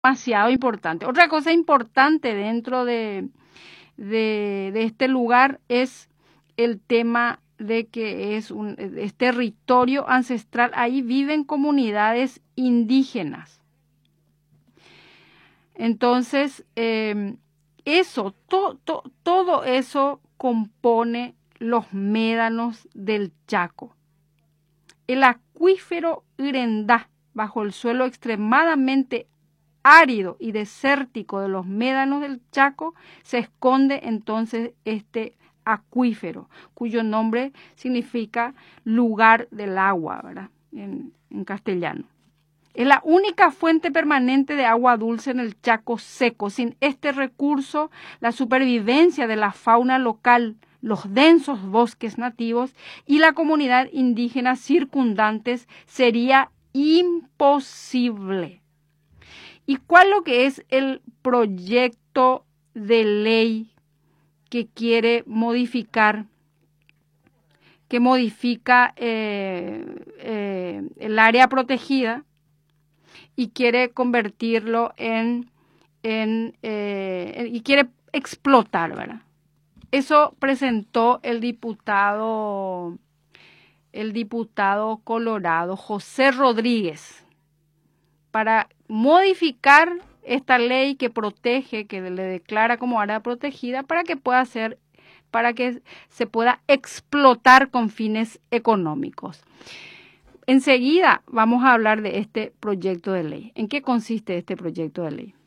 demasiado importante. Otra cosa importante dentro de este lugar es el tema de que es territorio ancestral. Ahí viven comunidades indígenas. Entonces, todo eso compone los médanos del Chaco. El acuífero Irendá, bajo el suelo extremadamente árido y desértico de los médanos del Chaco, se esconde entonces este acuífero, cuyo nombre significa lugar del agua, ¿verdad? En castellano. Es la única fuente permanente de agua dulce en el Chaco seco. Sin este recurso, la supervivencia de la fauna local, los densos bosques nativos y la comunidad indígena circundantes sería imposible. ¿Y cuál es lo que es el proyecto de ley que quiere modificar, que modifica el área protegida y quiere convertirlo y quiere explotar, ¿verdad? Eso presentó el diputado colorado José Rodríguez para modificar esta ley que protege, que le declara como área protegida, para que se pueda explotar con fines económicos. Enseguida vamos a hablar de este proyecto de ley. ¿En qué consiste este proyecto de ley?